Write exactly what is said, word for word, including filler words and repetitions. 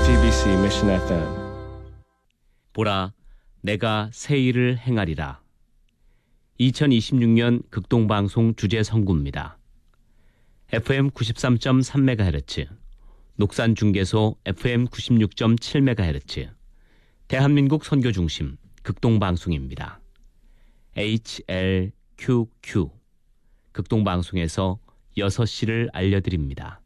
지티비씨 Mission 에프엠. 보라, 내가 새 일을 행하리라. 이천이십육 년 극동방송 주제 선구입니다. 에프엠 구십삼 점 삼 메가헤르츠, 녹산중계소 에프엠 구십육 점 칠 메가헤르츠, 대한민국 선교중심 극동방송입니다. 에이치엘큐큐 극동방송에서 여섯 시를 알려드립니다.